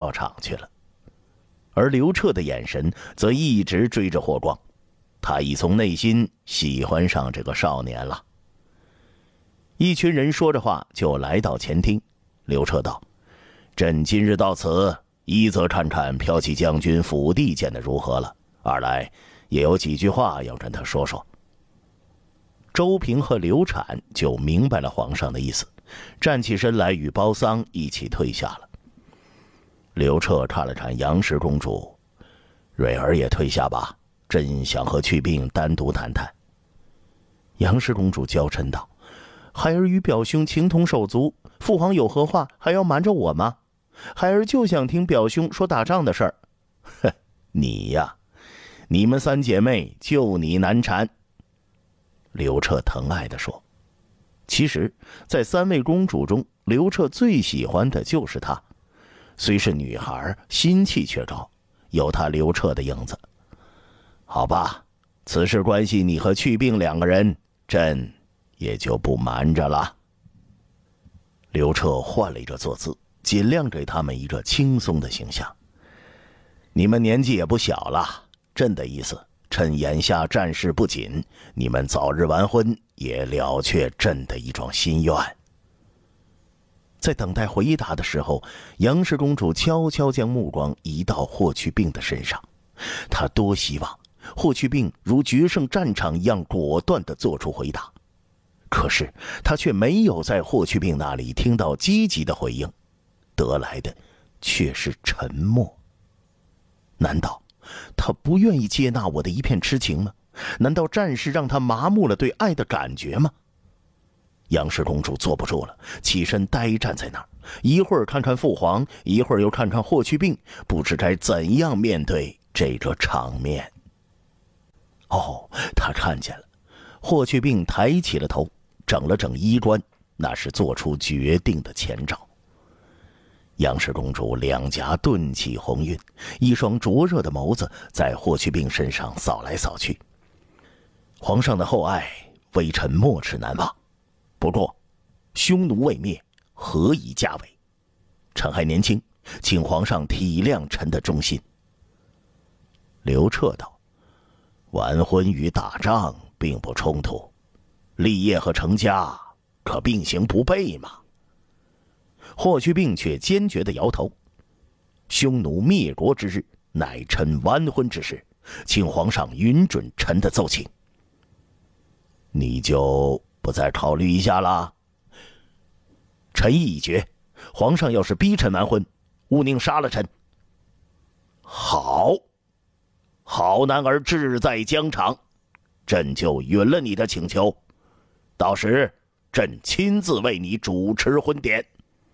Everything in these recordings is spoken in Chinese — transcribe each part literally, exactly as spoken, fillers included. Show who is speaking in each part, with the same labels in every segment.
Speaker 1: 药厂去了。而刘彻的眼神则一直追着霍光，他已从内心喜欢上这个少年了。一群人说着话就来到前厅，刘彻道：“朕今日到此，一则看看骠骑将军府地建得如何了，二来也有几句话要跟他说说。”周平和刘产就明白了皇上的意思，站起身来与包桑一起退下了。刘彻看了看杨氏公主：“蕊儿也退下吧，朕想和去病单独谈谈。”杨氏公主娇嗔道：“孩儿与表兄情同手足，父皇有何话还要瞒着我吗？孩儿就想听表兄说打仗的事儿。”“哼，你呀，你们三姐妹就你难缠。”刘彻疼爱地说。其实在三位公主中，刘彻最喜欢的就是她，虽是女孩，心气却高，有她刘彻的影子。好吧，此事关系你和去病两个人，朕也就不瞒着了。刘彻换了一个坐姿，尽量给他们一个轻松的形象。你们年纪也不小了，朕的意思，趁眼下战事不紧，你们早日完婚，也了却朕的一桩心愿。在等待回答的时候，杨氏公主悄悄将目光移到霍去病的身上。她多希望霍去病如决胜战场一样果断地做出回答，可是她却没有在霍去病那里听到积极的回应，得来的却是沉默。难道他不愿意接纳我的一片痴情吗？难道战事让他麻木了对爱的感觉吗？杨氏公主坐不住了，起身呆站在那儿，一会儿看看父皇，一会儿又看看霍去病，不知该怎样面对这个场面。哦，他看见了，霍去病抬起了头，整了整衣冠，那是做出决定的前兆。杨氏公主两颊顿起红晕，一双灼热的眸子在霍去病身上扫来扫去。皇上的厚爱，微臣没齿难忘。不过，匈奴未灭，何以家为？臣还年轻，请皇上体谅臣的忠心。刘彻道：“完婚与打仗并不冲突，立业和成家可并行不悖嘛。”霍去病却坚决地摇头：“匈奴灭国之日，乃臣完婚之时，请皇上允准臣的奏请。”你就不再考虑一下啦？臣意已决，皇上要是逼臣完婚，勿宁杀了臣。好，好男儿志在疆场，朕就允了你的请求，到时朕亲自为你主持婚典。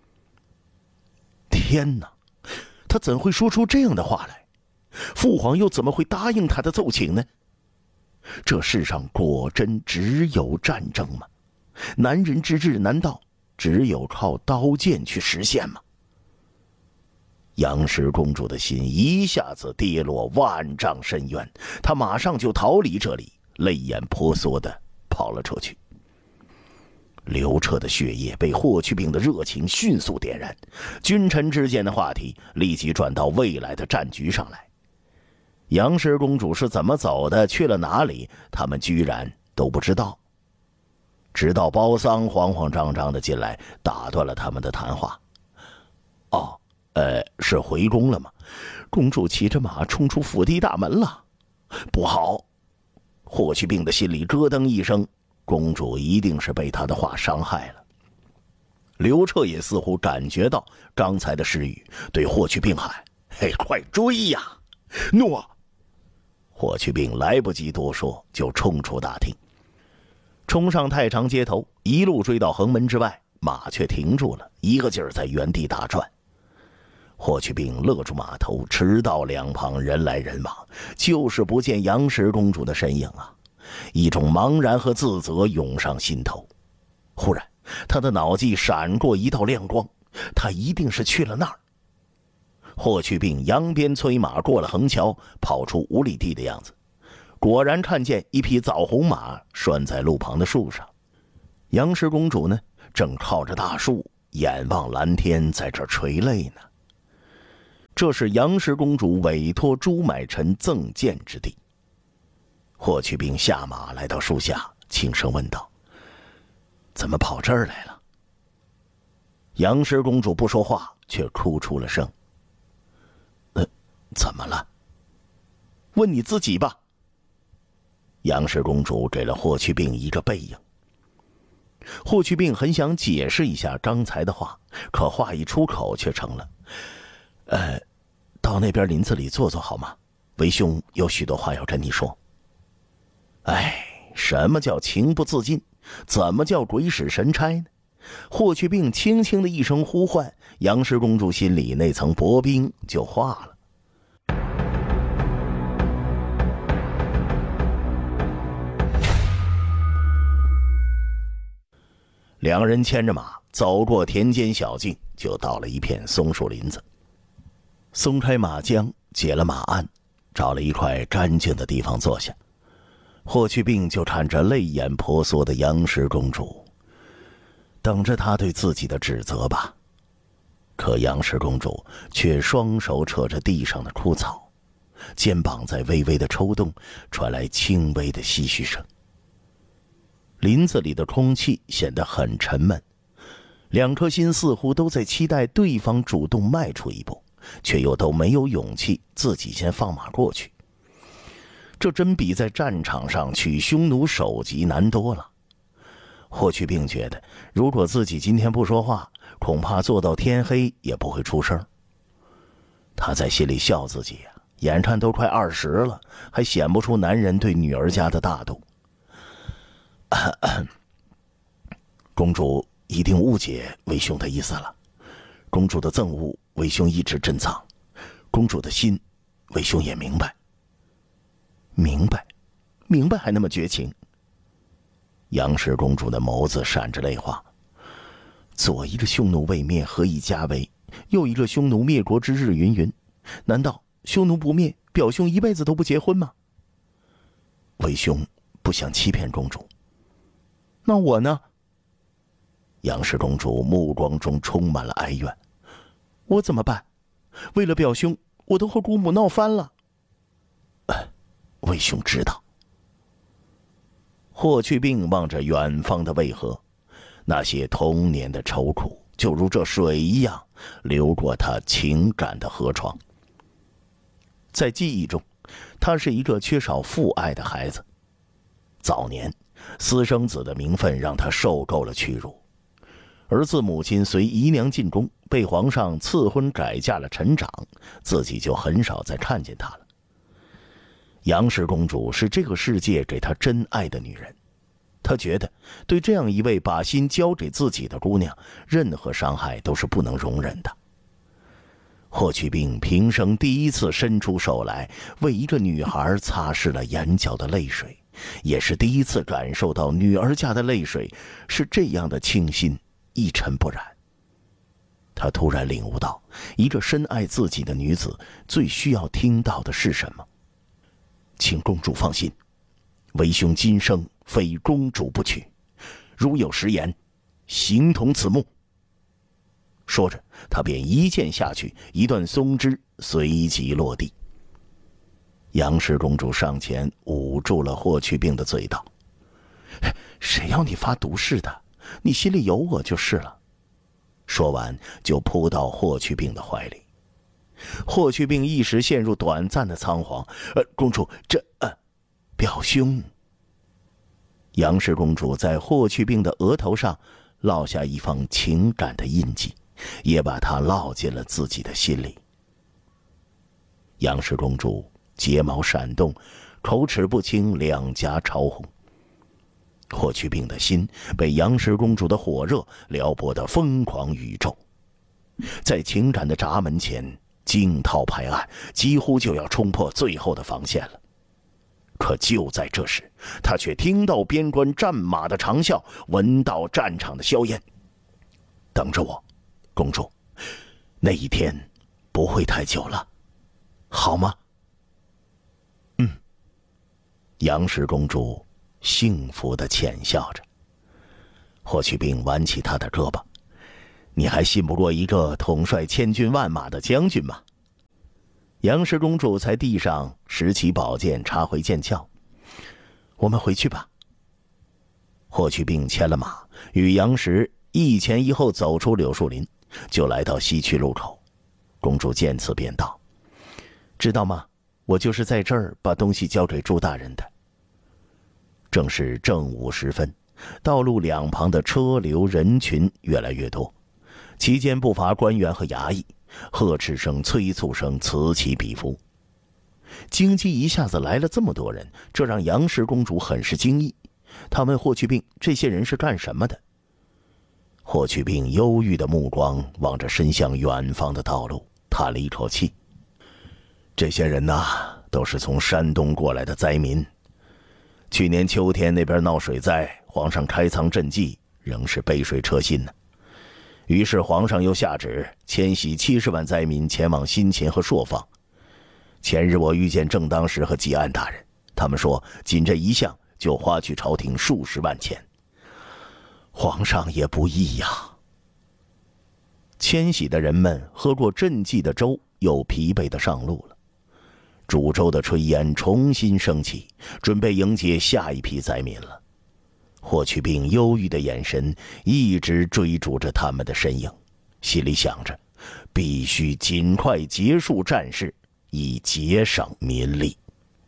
Speaker 1: 天哪，他怎会说出这样的话来？父皇又怎么会答应他的奏请呢？这世上果真只有战争吗？男人之志难道只有靠刀剑去实现吗？杨氏公主的心一下子跌落万丈深渊，她马上就逃离这里，泪眼婆娑地跑了出去。刘彻的血液被霍去病的热情迅速点燃，君臣之间的话题立即转到未来的战局上来。杨氏公主是怎么走的，去了哪里，他们居然都不知道。直到包桑慌慌张张地进来，打断了他们的谈话。哦，呃，是回宫了吗？公主骑着马冲出府邸大门了。不好！霍去病的心里咯噔一声，公主一定是被他的话伤害了。刘彻也似乎感觉到刚才的失语，对霍去病喊：“嘿，快追呀！”诺！霍去病来不及多说，就冲出大厅，冲上太常街头，一路追到横门之外，马却停住了，一个劲儿在原地打转。霍去病勒住马头，驰到两旁人来人往，就是不见杨氏公主的身影啊！一种茫然和自责涌上心头。忽然，他的脑际闪过一道亮光，他一定是去了那儿。霍去病扬鞭催马过了横桥，跑出五里地的样子，果然看见一匹枣红马拴在路旁的树上。杨氏公主呢，正靠着大树，眼望蓝天，在这儿垂泪呢。 这是杨氏公主委托朱买臣赠剑之地。霍去病下马来到树下，轻声问道：“怎么跑这儿来了？”杨氏公主不说话，却哭出了声：“呃，怎么了？问你自己吧。”杨氏公主给了霍去病一个背影。霍去病很想解释一下刚才的话，可话一出口却成了：“呃，到那边林子里坐坐好吗？为兄有许多话要跟你说。”哎，什么叫情不自禁？怎么叫鬼使神差呢？霍去病轻轻的一声呼唤，杨氏公主心里那层薄冰就化了。两人牵着马走过田间小径，就到了一片松树林子。松开马缰，解了马鞍，找了一块干净的地方坐下。霍去病就看着泪眼婆娑的杨氏公主，等着她对自己的指责吧。可杨氏公主却双手扯着地上的枯草，肩膀在微微的抽动，传来轻微的唏嘘声。林子里的空气显得很沉闷，两颗心似乎都在期待对方主动迈出一步，却又都没有勇气自己先放马过去。这真比在战场上取匈奴首级难多了。霍去病觉得，如果自己今天不说话，恐怕做到天黑也不会出声。他在心里笑自己呀、啊，眼看都快二十了，还显不出男人对女儿家的大度。咳咳，公主一定误解为兄的意思了。公主的赠物，为兄一直珍藏。公主的心，为兄也明白。明白，明白还那么绝情。杨氏公主的眸子闪着泪花。左一个匈奴未灭，何以家为？又一个匈奴灭国之日云云。难道匈奴不灭，表兄一辈子都不结婚吗？为兄不想欺骗公主。那我呢？杨氏公主目光中充满了哀怨。我怎么办？为了表兄，我都和姑母闹翻了。为兄知道。霍去病望着远方的渭河，那些童年的愁苦就如这水一样流过他情感的河床。在记忆中，他是一个缺少父爱的孩子。早年私生子的名分让他受够了屈辱，儿子母亲随姨娘进宫，被皇上赐婚改嫁了陈长，自己就很少再看见他了。杨氏公主是这个世界给她真爱的女人，她觉得对这样一位把心交给自己的姑娘，任何伤害都是不能容忍的。霍去病平生第一次伸出手来为一个女孩擦拭了眼角的泪水，也是第一次感受到女儿家的泪水是这样的清新一尘不染。他突然领悟到，一个深爱自己的女子最需要听到的是什么。请公主放心，为兄今生非公主不娶，如有食言，形同此木。说着，他便一剑下去，一段松枝随即落地。杨氏公主上前捂住了霍去病的嘴道：“谁要你发毒誓的？你心里有我就是了。”说完就扑到霍去病的怀里。霍去病一时陷入短暂的仓皇。呃，公主，这呃，表兄。杨氏公主在霍去病的额头上烙下一方情感的印记，也把他烙进了自己的心里。杨氏公主睫毛闪动，口齿不清，两颊潮红。霍去病的心被杨氏公主的火热撩拨得疯狂宇宙，在情感的闸门前惊涛拍岸，几乎就要冲破最后的防线了。可就在这时，他却听到边关战马的长啸，闻到战场的硝烟。等着我，公主，那一天不会太久了，好吗？嗯。杨氏公主幸福地浅笑着。霍去病挽起他的胳膊：“你还信不过一个统帅千军万马的将军吗？ 杨氏公主才递上拾起宝剑，插回剑鞘。我们回去吧。霍去病牵了马，与杨时一前一后走出柳树林，就来到西区路口。公主见此便道：知道吗？我就是在这儿把东西交给朱大人的。正是正午时分，道路两旁的车流人群越来越多，其间不乏官员和衙役，呵斥声、催促声此起彼伏。京畿一下子来了这么多人，这让杨氏公主很是惊异。她问霍去病：这些人是干什么的？霍去病忧郁的目光望着伸向远方的道路，叹了一口气：这些人呐，都是从山东过来的灾民。去年秋天那边闹水灾，皇上开仓赈济，仍是杯水车薪呢。于是皇上又下旨迁徙七十万灾民前往新秦和朔方。前日我遇见正当时和吉安大人，他们说仅这一项就花去朝廷数十万钱。皇上也不易呀。迁徙的人们喝过赈济的粥，又疲惫地上路了。煮粥的炊烟重新升起，准备迎接下一批灾民了。霍去病忧郁的眼神一直追逐着他们的身影，心里想着必须尽快结束战事，以节省民力。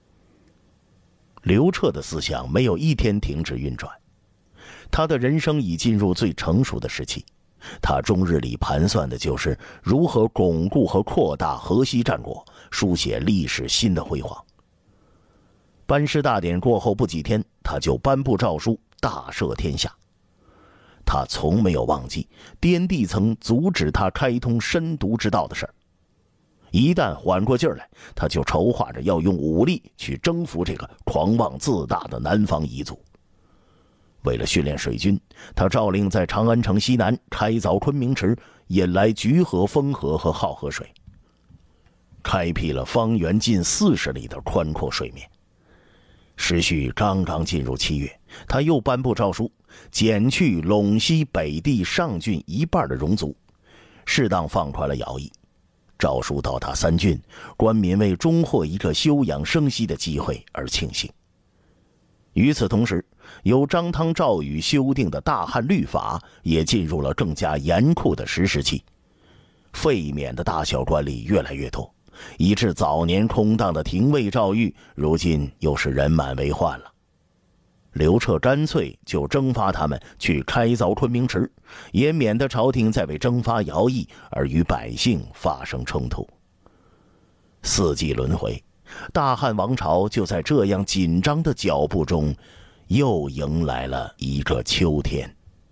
Speaker 1: 刘彻的思想没有一天停止运转，他的人生已进入最成熟的时期，他终日里盘算的就是如何巩固和扩大河西战果，书写历史新的辉煌。班师大典过后不几天，他就颁布诏书，大赦天下。他从没有忘记滇帝曾阻止他开通深读之道的事儿。一旦缓过劲儿来，他就筹划着要用武力去征服这个狂妄自大的南方彝族。为了训练水军，他诏令在长安城西南开凿昆明池，引来橘河、沣河和浩河水，开辟了方圆近四十里的宽阔水面。时序刚刚进入七月，他又颁布诏书，减去陇西北地上郡一半的戎族，适当放宽了徭役。诏书到达三郡，官民为终获一个休养生息的机会而庆幸。与此同时，由张汤赵禹修订的大汉律法也进入了更加严酷的实施期，废免的大小官吏越来越多，以致早年空荡的廷尉诏狱如今又是人满为患了。刘彻干脆就征发他们去开凿昆明池，也免得朝廷再为征发徭役而与百姓发生冲突。四季轮回，大汉王朝就在这样紧张的脚步中又迎来了一个秋天。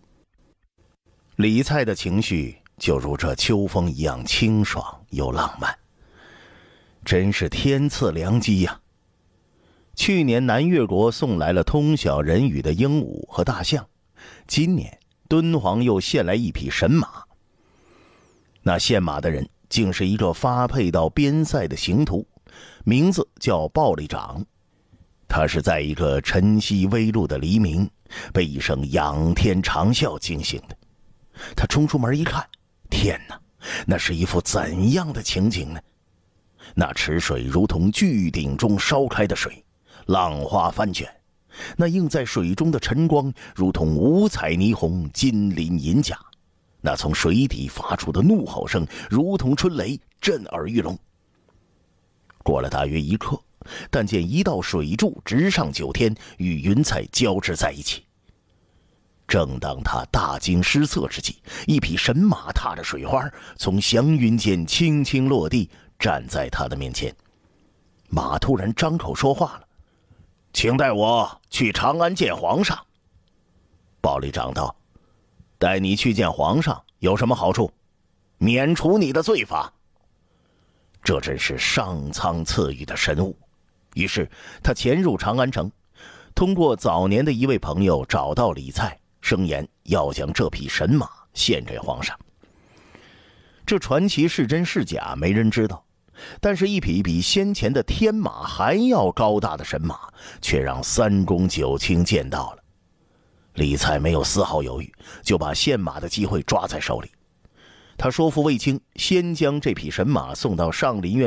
Speaker 1: 李蔡的情绪就如这秋风一样清爽又浪漫，真是天赐良机呀。去年南越国送来了通晓人语的鹦鹉和大象，今年敦煌又献来一匹神马。那献马的人竟是一个发配到边塞的刑徒，名字叫鲍力长。他是在一个晨曦微露的黎明，被一声仰天长啸惊醒的。他冲出门一看，天哪，那是一幅怎样的情景呢？那池水如同巨鼎中烧开的水，浪花翻卷，那映在水中的晨光如同五彩霓虹，金鳞银甲，那从水底发出的怒吼声如同春雷，震耳欲聋。过了大约一刻，但见一道水柱直上九天，与云彩交织在一起。正当他大惊失色之际，一匹神马踏着水花从祥云间轻轻落地，站在他的面前。马突然张口说话了：请带我去长安见皇上。鲍力长道：带你去见皇上有什么好处？免除你的罪罚。这真是上苍赐予的神物。于是他潜入长安城，通过早年的一位朋友找到李蔡，声言要将这匹神马献给皇上。这传奇是真是假没人知道，但是一匹比先前的天马还要高大的神马却让三公九卿见到了。李蔡没有丝毫犹豫，就把献马的机会抓在手里。他说服卫青先将这匹神马送到上林苑